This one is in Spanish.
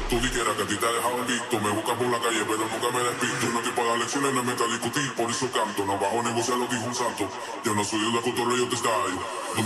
Tú dijeras que a ti te dejaban visto. Me buscan por la calle, pero nunca me despisto. Yo no estoy para dar lecciones, no me meto a discutir. Por eso canto, no bajo a negociar lo dijo un santo. Yo no soy de cotorreo, yo te estallo.